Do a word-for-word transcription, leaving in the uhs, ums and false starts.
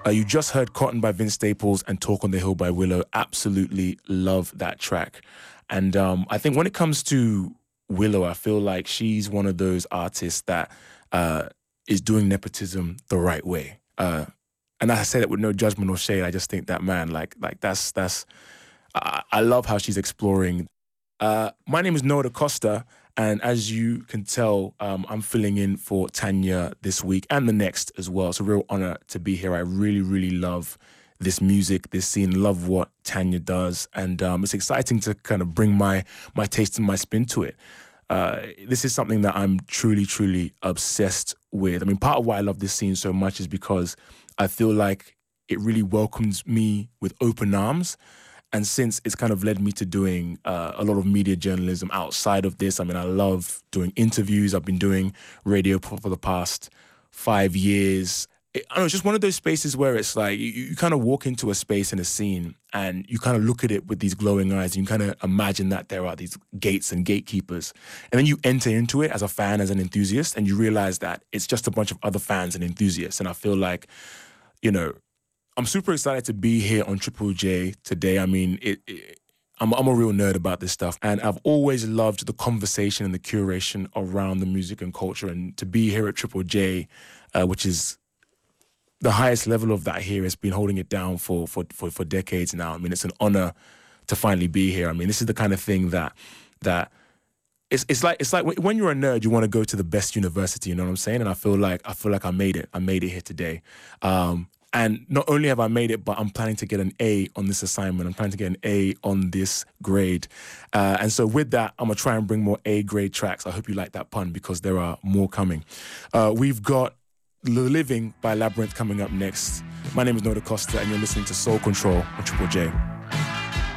Uh, you just heard Cotton by Vince Staples and Talk on the Hill by Willow. Absolutely love that track. And um, I think when it comes to Willow, I feel like she's one of those artists that uh, is doing nepotism the right way. Uh, and I say that with no judgment or shade. I just think that, man, like, like that's, that's, I, I love how she's exploring. Uh, my name is Noah DaCosta, and as you can tell, um, I'm filling in for Tanya this week and the next as well. It's a real honor to be here. I really, really love this music, this scene, love what Tanya does, and um, it's exciting to kind of bring my my taste and my spin to it. Uh, this is something that I'm truly, truly obsessed with. I mean, part of why I love this scene so much is because I feel like it really welcomes me with open arms. And since it's kind of led me to doing uh, a lot of media journalism outside of this, I mean, I love doing interviews. I've been doing radio for, for the past five years. It, I don't know, it's just one of those spaces where it's like you, you kind of walk into a space in a scene and you kind of look at it with these glowing eyes and you kind of imagine that there are these gates and gatekeepers. And then you enter into it as a fan, as an enthusiast, and you realize that it's just a bunch of other fans and enthusiasts. And I feel like, you know, I'm super excited to be here on Triple J today. I mean, it, it, I'm, I'm a real nerd about this stuff, and I've always loved the conversation and the curation around the music and culture. And to be here at Triple J, uh, which is the highest level of that here, has been holding it down for, for for for decades now. I mean, it's an honor to finally be here. I mean, this is the kind of thing that that it's it's like it's like when you're a nerd, you want to go to the best university. You know what I'm saying? And I feel like I feel like I made it. I made it here today. Um, And not only have I made it, but I'm planning to get an A on this assignment. I'm planning to get an A on this grade. Uh, and so with that, I'm going to try and bring more A-grade tracks. I hope you like that pun because there are more coming. Uh, we've got The Living by Labyrinth coming up next. My name is Noah DaCosta, and you're listening to Soul Control on Triple J.